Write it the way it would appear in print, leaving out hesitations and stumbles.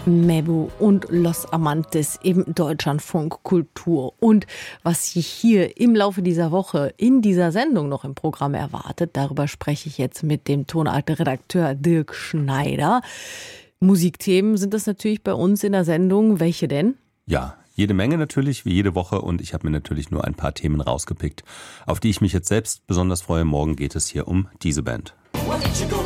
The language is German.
Mebu und Los Amantes im Deutschlandfunk Kultur. Und was Sie hier im Laufe dieser Woche in dieser Sendung noch im Programm erwartet, darüber spreche ich jetzt mit dem Tonart-Redakteur Dirk Schneider. Musikthemen sind das natürlich bei uns in der Sendung. Welche denn? Ja, jede Menge natürlich, wie jede Woche. Und ich habe mir natürlich nur ein paar Themen rausgepickt, auf die ich mich jetzt selbst besonders freue. Morgen geht es hier um diese Band.